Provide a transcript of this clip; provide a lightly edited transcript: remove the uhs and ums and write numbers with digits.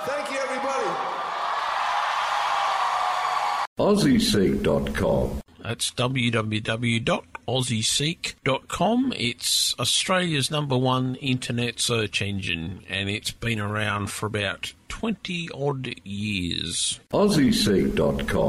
Thank you, everybody. AussieSeek.com. That's www.aussieseek.com. It's Australia's #1 internet search engine, and it's been around for about 20-odd years. AussieSeek.com.